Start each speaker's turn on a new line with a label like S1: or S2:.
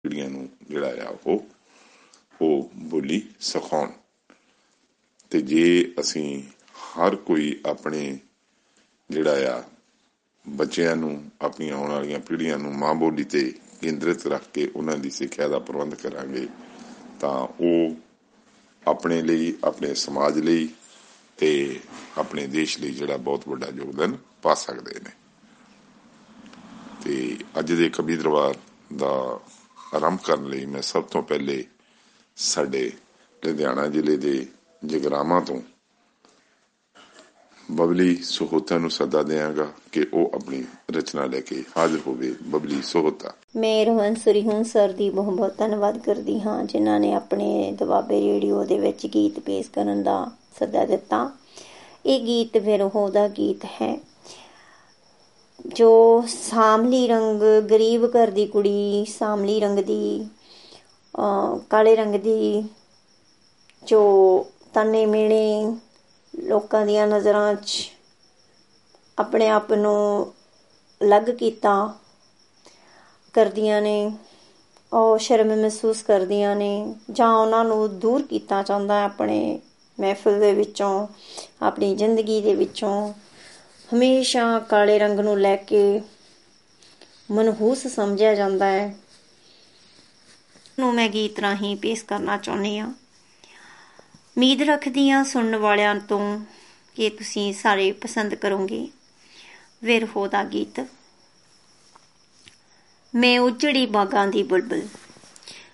S1: ਪੀੜ੍ਹੀਆਂ ਨੂੰ ਜਿਹੜਾ ਆ ਉਹ ਬੋਲੀ ਸਿਖਾਉਣ। ਤੇ ਜੇ ਅਸੀਂ ਹਰ ਕੋਈ ਆਪਣੇ ਜਿਹੜਾ ਆ ਬੱਚਿਆਂ ਨੂੰ, ਆਪਣੀਆਂ ਆਉਣ ਵਾਲੀਆਂ ਪੀੜ੍ਹੀਆਂ ਨੂੰ ਮਾਂ ਬੋਲੀ ਤੇ ਕੇਂਦਰਿਤ ਰੱਖ ਕੇ ਉਹਨਾਂ ਦੀ ਸਿੱਖਿਆ ਦਾ ਪ੍ਰਬੰਧ ਕਰਾਂਗੇ ਤਾਂ ਉਹ ਆਪਣੇ ਲਈ, ਆਪਣੇ ਸਮਾਜ ਲਈ ਤੇ ਆਪਣੇ ਦੇਸ਼ ਲਈ ਜਿਹੜਾ ਬਹੁਤ ਵੱਡਾ ਯੋਗਦਾਨ ਪਾ ਸਕਦੇ ਨੇ। ਤੇ ਅੱਜ ਦੇ ਕਵੀ ਦਰਬਾਰ ਦਾ ਆਰੰਭ ਕਰਨ ਲਈ ਮੈਂ ਸਭ ਤੋਂ ਪਹਿਲੇ ਸਾਡੇ ਲੁਧਿਆਣਾ ਜ਼ਿਲ੍ਹੇ ਦੇ ਜਗਰਾਵਾਂ ਤੋਂ ਬਬਲੀ ਸਹੋਤਾ ਨੂੰ ਸੱਦਾ ਦਿਆਂਗਾ ਕਿ ਉਹ ਆਪਣੀ ਰਚਨਾ ਲੈ ਕੇ ਹਾਜ਼ਰ ਹੋਵੇ। ਬਬਲੀ ਸਹੋਤਾ।
S2: ਮੈਂ ਰੋਹਨ ਸਰ ਦੀ ਬਹੁਤ ਬਹੁਤ ਧੰਨਵਾਦ ਕਰਦੀ ਹਾਂ ਜਿਨ੍ਹਾਂ ਨੇ ਆਪਣੇ ਦੁਆਬੇ ਰੇਡੀਓ ਦੇ ਵਿੱਚ ਗੀਤ ਪੇਸ਼ ਕਰਨ ਦਾ ਸੱਦਾ ਦਿੱਤਾ। ਇਹ ਗੀਤ ਵਿਰਹੋਂ ਦਾ ਗੀਤ ਹੈ। ਜੋ ਸਾਂਵਲੀ ਰੰਗ, ਗਰੀਬ ਘਰ ਦੀ ਕੁੜੀ, ਸਾਂਵਲੀ ਰੰਗ ਦੀ, ਕਾਲੇ ਰੰਗ ਦੀ, ਜੋ ਤਾਨੇ ਮਿਹਣੇ ਲੋਕਾਂ ਦੀਆਂ ਨਜ਼ਰਾਂ 'ਚ ਆਪਣੇ ਆਪ ਨੂੰ ਅਲੱਗ ਕੀਤਾ ਕਰਦੀਆਂ ਨੇ, ਉਹ ਸ਼ਰਮ ਮਹਿਸੂਸ ਕਰਦੀਆਂ ਨੇ ਜਾਂ ਉਹਨਾਂ ਨੂੰ ਦੂਰ ਕੀਤਾ ਜਾਂਦਾ ਆਪਣੇ ਮਹਿਫਿਲ ਦੇ ਵਿੱਚੋਂ, ਆਪਣੀ ਜ਼ਿੰਦਗੀ ਦੇ ਵਿੱਚੋਂ। ਹਮੇਸ਼ਾ ਕਾਲੇ ਰੰਗ ਨੂੰ ਲੈ ਕੇ ਮਨਹੂਸ ਸਮਝਿਆ ਜਾਂਦਾ ਹੈ। ਨੂੰ ਮੈਂ ਗੀਤ ਰਾਹੀਂ ਪੇਸ਼ ਕਰਨਾ ਚਾਹੁੰਦੀ ਹਾਂ। ਉਮੀਦ ਰੱਖਦੀ ਹਾਂ ਸੁਣਨ ਵਾਲਿਆਂ ਤੋਂ ਕਿ ਤੁਸੀਂ ਸਾਰੇ ਪਸੰਦ ਕਰੋਗੇ। ਵਿਰਹੋਂ ਦਾ ਗੀਤ। ਮੈਂ ਉਜੜੀ ਬਾਗਾਂ ਦੀ ਬੁਲਬੁਲ।